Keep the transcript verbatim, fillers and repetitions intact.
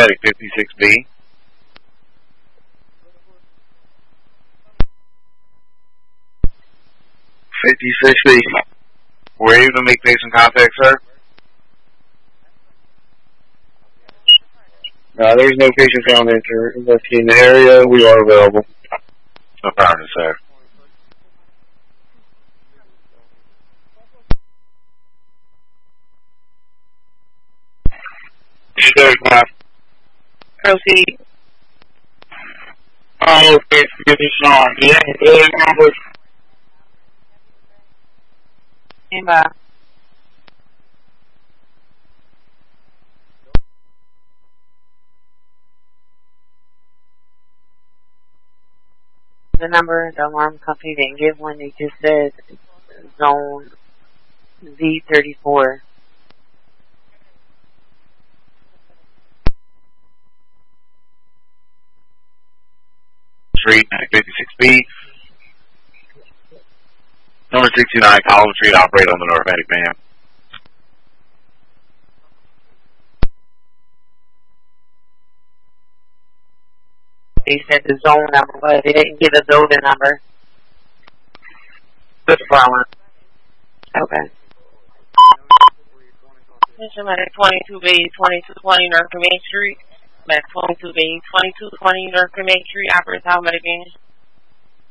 Medic fifty-six B. fifty-six B. We're able to make patient contact, sir. No, there's no patient found enter. Investigating the area. We are available. Affirmative, sir. Proceed. Oh, okay, forgive me, Sean. Yeah, the number. Stand by. The number, the alarm company didn't give one. They just said zone Z thirty-four. Street, fifty-six B. Number sixty-nine, College Street, operate on the North Medic van. They said the zone number, but they didn't give a building number. This problem. Okay. Mission Medic twenty-two B, twenty-two twenty North Main Street. Medic twenty-two B, twenty-two twenty North Main Street, operates out Medic van.